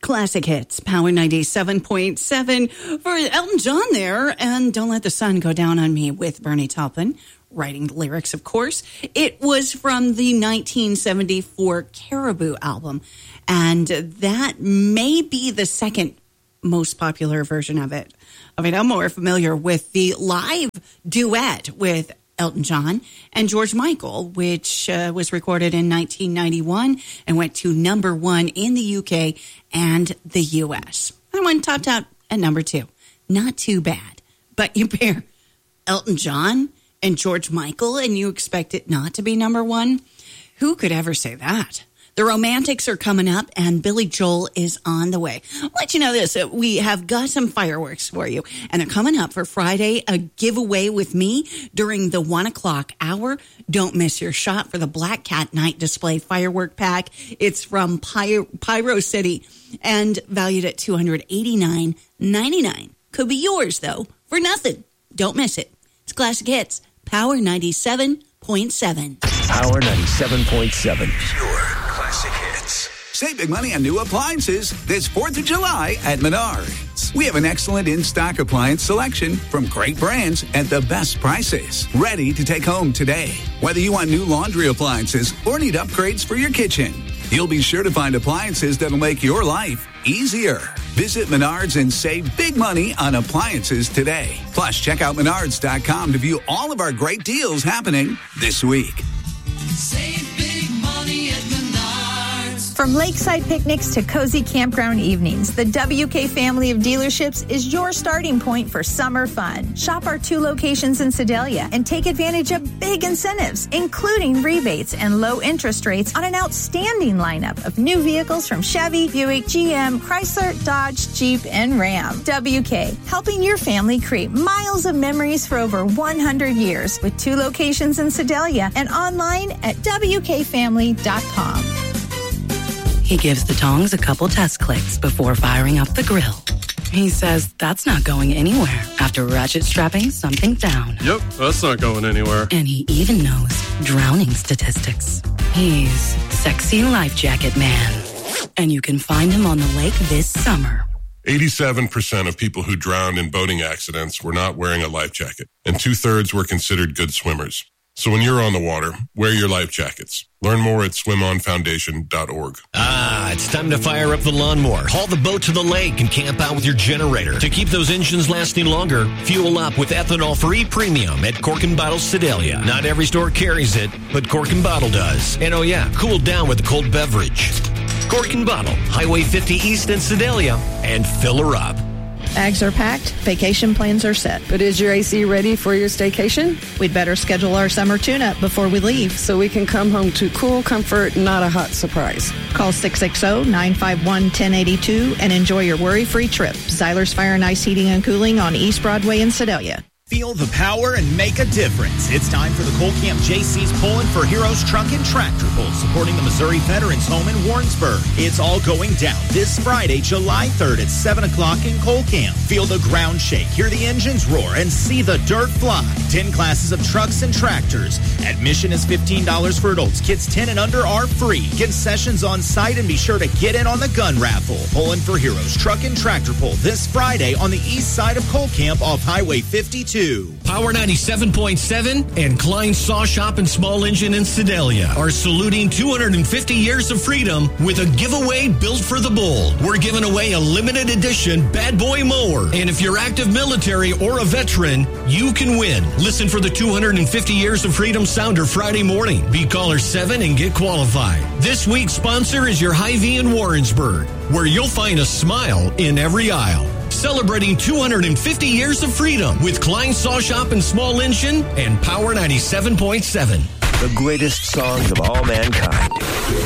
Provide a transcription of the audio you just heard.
Classic Hits, Power 97.7 for Elton John there, and Don't Let the Sun Go Down on Me with Bernie Taupin, writing the lyrics, of course. It was from the 1974 Caribou album, and that may be the second most popular version of it. I mean, I'm more familiar with the live duet with Elton John and George Michael, which was recorded in 1991 and went to number 1 in the UK and the US. And one topped out at number 2. Not too bad. But you pair Elton John and George Michael and you expect it not to be number 1? Who could ever say that? The Romantics are coming up, and Billy Joel is on the way. I'll let you know this. We have got some fireworks for you, and they're coming up for Friday, a giveaway with me during the 1 o'clock hour. Don't miss your shot for the Black Cat Night Display Firework Pack. It's from Pyro City and valued at $289.99. Could be yours, though, for nothing. Don't miss it. It's Classic Hits, Power 97.7. Power 97.7. Pure classic hits. Save big money on new appliances this 4th of July at Menards. We have an excellent in-stock appliance selection from great brands at the best prices. Ready to take home today. Whether you want new laundry appliances or need upgrades for your kitchen, you'll be sure to find appliances that'll make your life easier. Visit Menards and save big money on appliances today. Plus, check out Menards.com to view all of our great deals happening this week. Save big money at Menards. From lakeside picnics to cozy campground evenings, the WK family of dealerships is your starting point for summer fun. Shop our 2 locations in Sedalia and take advantage of big incentives, including rebates and low interest rates on an outstanding lineup of new vehicles from Chevy, Buick, GM, Chrysler, Dodge, Jeep, and Ram. WK, helping your family create miles of memories for over 100 years with 2 locations in Sedalia and online at WKFamily.com. He gives the tongs a couple test clicks before firing up the grill. He says that's not going anywhere after ratchet strapping something down. Yep, that's not going anywhere. And he even knows drowning statistics. He's Sexy Life Jacket Man. And you can find him on the lake this summer. 87% of people who drowned in boating accidents were not wearing a life jacket, and 2/3 were considered good swimmers. So when you're on the water, wear your life jackets. Learn more at swimonfoundation.org. It's time to fire up the lawnmower, haul the boat to the lake, and camp out with your generator. To keep those engines lasting longer, fuel up with ethanol-free premium at Cork and Bottle Sedalia. Not every store carries it, but Cork and Bottle does. And oh yeah, cool down with a cold beverage. Cork and Bottle, Highway 50 East in Sedalia, and fill her up. Bags are packed, vacation plans are set. But is your AC ready for your staycation? We'd better schedule our summer tune-up before we leave. So we can come home to cool comfort, not a hot surprise. Call 660-951-1082 and enjoy your worry-free trip. Zyler's Fire and Ice Heating and Cooling on East Broadway in Sedalia. Feel the power and make a difference. It's time for the Cole Camp JC's Pulling for Heroes Truck and Tractor Pull, supporting the Missouri Veterans Home in Warrensburg. It's all going down this Friday, July 3rd at 7 o'clock in Cole Camp. Feel the ground shake, hear the engines roar, and see the dirt fly. 10 classes of trucks and tractors. Admission is $15 for adults. Kids 10 and under are free. Concessions on site, and be sure to get in on the gun raffle. Pulling for Heroes Truck and Tractor Pull this Friday on the east side of Cole Camp off Highway 52. Power 97.7 and Klein Saw Shop and Small Engine in Sedalia are saluting 250 years of freedom with a giveaway built for the bull. We're giving away a limited edition Bad Boy mower. And if you're active military or a veteran, you can win. Listen for the 250 Years of Freedom Sounder Friday morning. Be caller 7 and get qualified. This week's sponsor is your Hy-Vee in Warrensburg, where you'll find a smile in every aisle. Celebrating 250 years of freedom with Klein Saw Shop and Small Engine and Power 97.7. The greatest songs of all mankind.